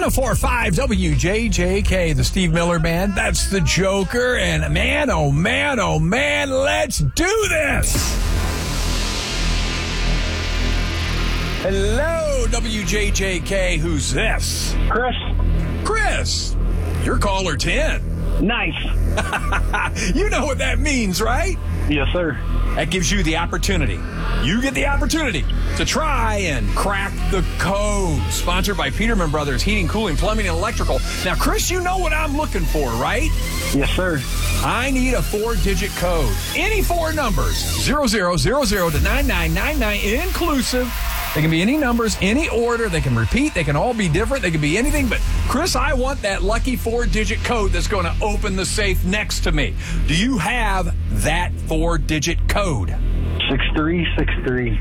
1045 WJJK, the Steve Miller Band. That's the Joker. And man, oh man, let's do this. Hello, WJJK. Who's this? Chris. You're caller 10. Nice. You know what that means, right? Yes, sir. That gives you the opportunity. You get the opportunity to try and crack the code. Sponsored by Peterman Brothers Heating, Cooling, Plumbing, and Electrical. Now, Chris, you know what I'm looking for, right? Yes, sir. I need a 4-digit code. Any 4 numbers, 0000 to 9999, inclusive. They can be any numbers, any order. They can repeat. They can all be different. They can be anything. But, Chris, I want that lucky 4-digit code that's going to open the safe next to me. Do you have that 4-digit code? 6363.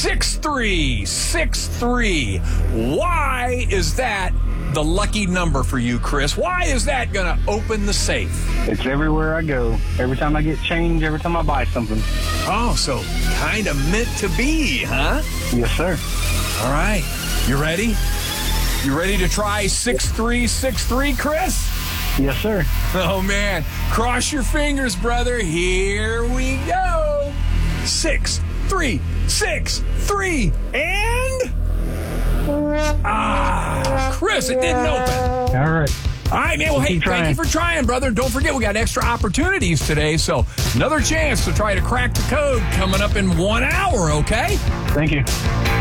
6363. Why is that the lucky number for you, Chris? Why is that going to open the safe? It's everywhere I go. Every time I get change, every time I buy something. Oh, so kind of meant to be, huh? Yes, sir. All right. You ready? You ready to try 6363, Chris? Yes, sir. Oh, man. Cross your fingers, brother. Here we go. 6363. And... Chris, it didn't open. All right. All right, man. Well, hey, thank you for trying, brother. Don't forget, we got extra opportunities today, so another chance to try to crack the code coming up in 1 hour, okay? Thank you.